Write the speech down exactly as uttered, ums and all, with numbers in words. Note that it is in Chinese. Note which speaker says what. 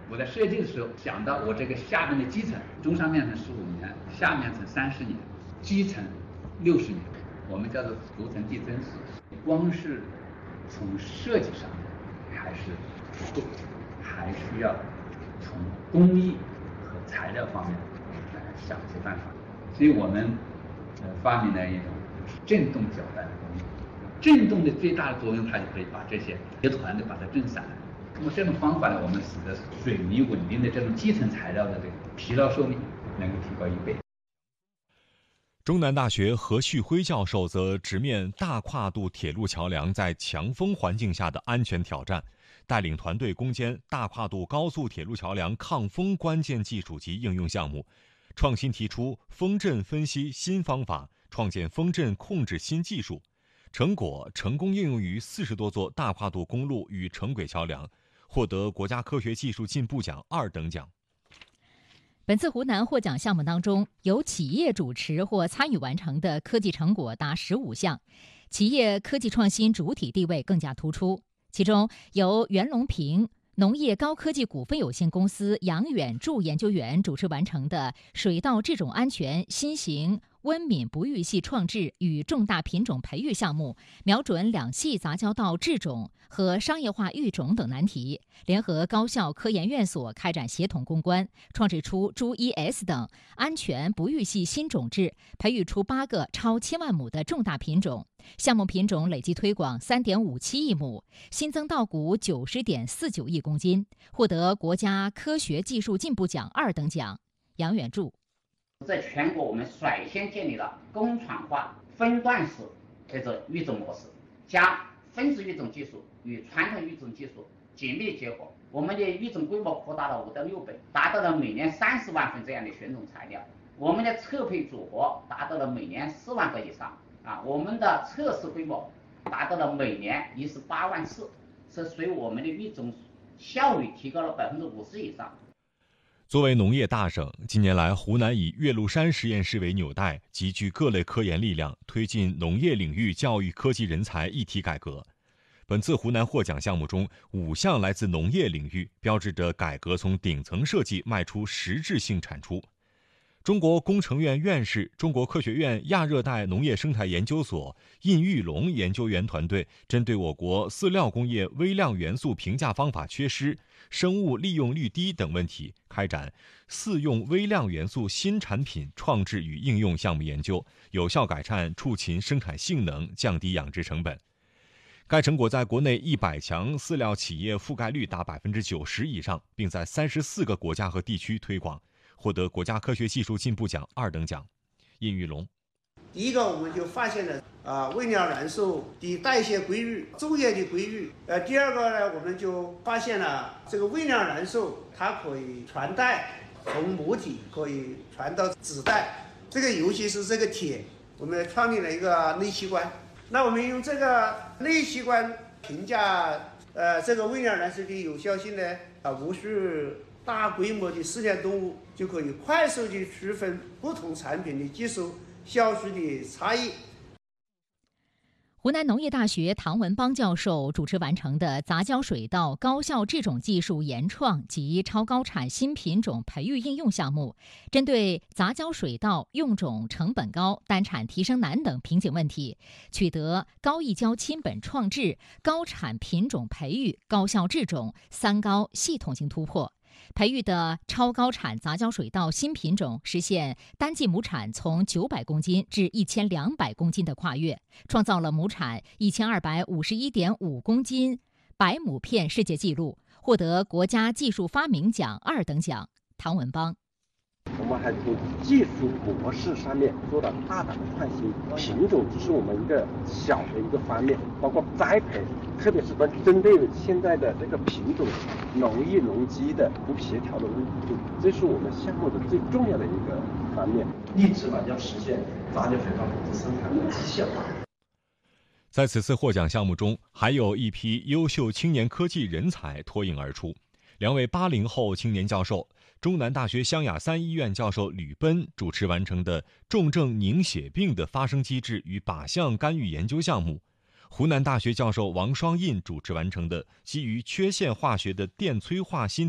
Speaker 1: 我在设计的时候想到，我这个下面的基层，中上面层十五年，下面层三十年，基层六十年，我们叫做逐层递增式。光是从设计上还是不够，还需要从工艺和材料方面来想一些办法。所以我们呃发明了一种振动搅拌的工艺。振动的最大的作用，它就可以把这些结团的把它震散了。通过这种方法呢，我们使得水泥稳定的这种基层材料的这个疲劳寿命能够提高一倍。
Speaker 2: 中南大学何旭辉教授则直面大跨度铁路桥梁在强风环境下的安全挑战，带领团队攻坚大跨度高速铁路桥梁抗风关键技术及应用项目，创新提出风震分析新方法，创建风震控制新技术，成果成功应用于四十多座大跨度公路与城轨桥梁，获得国家科学技术进步奖二等奖。
Speaker 3: 本次湖南获奖项目当中，由企业主持或参与完成的科技成果达十五项，企业科技创新主体地位更加突出。其中，由袁隆平农业高科技股份有限公司杨远柱研究员主持完成的水稻制种安全新型温敏不育系创制与重大品种培育项目，瞄准两系杂交稻制种和商业化育种等难题，联合高校科研院所开展协同攻关，创制出猪 E S 等安全不育系新种质，培育出八个超千万亩的重大品种，项目品种累计推广 三点五七亿亩，新增稻谷 九十点四九亿公斤，获得国家科学技术进步奖二等奖。杨远柱，
Speaker 4: 在全国我们率先建立了工厂化分段式这种育种模式，将分子育种技术与传统育种技术紧密结合，我们的育种规模扩大了五到六倍，达到了每年三十万份这样的选种材料。我们的测配组合达到了每年四万个以上啊，我们的测试规模达到了每年一十八万次，是随我们的育种效率提高了百分之五十以上。
Speaker 2: 作为农业大省，近年来湖南以岳麓山实验室为纽带，集聚各类科研力量，推进农业领域教育科技人才一体改革。本次湖南获奖项目中，五项来自农业领域，标志着改革从顶层设计迈出实质性产出。中国工程院院士、中国科学院亚热带农业生态研究所印玉龙研究员团队针对我国饲料工业微量元素评价方法缺失、生物利用率低等问题，开展饲用微量元素新产品创制与应用项目研究，有效改善畜禽生产性能，降低养殖成本。该成果在国内一百强饲料企业覆盖率达百分之九十以上，并在三十四个国家和地区推广，获得国家科学技术进步奖二等奖。印玉龙，
Speaker 5: 第一个我们就发现了啊微量元素的代谢规律、昼夜的规律。呃，第二个呢，我们就发现了这个微量元素它可以传带，从母体可以传到子代。这个尤其是这个铁，我们创立了一个内器官。那我们用这个内器官评价呃这个微量元素的有效性呢，啊无需大规模的试验动物，就可以快速地区分不同产品的技术效率的差异。
Speaker 3: 湖南农业大学唐文邦教授主持完成的杂交水稻高效制种技术研创及超高产新品种培育应用项目，针对杂交水稻用种成本高、单产提升难等瓶颈问题，取得高溢交亲本创制、高产品种培育、高效制种三高系统性突破。培育的超高产杂交水稻新品种实现单季亩产从九百公斤至一千两百公斤的跨越，创造了亩产一千二百五十一点五公斤百亩片世界纪录，获得国家技术发明奖二等奖。唐文邦，
Speaker 6: 我们还从技术模式上面做了大胆的创新，品种只是我们一个小的一个方面，包括栽培，特别是针对现在的这个品种农业农机的不协调的问题，这是我们项目的最重要的一个方面，一直呢要实现杂交水稻种子生产的绩效化。
Speaker 2: 在此次获奖项目中，还有一批优秀青年科技人才脱颖而出。两位八零后青年教授，中南大学湘雅三医院教授吕奔主持完成的重症凝血病的发生机制与靶向干预研究项目，湖南大学教授王双印主持完成的基于缺陷化学的电催化新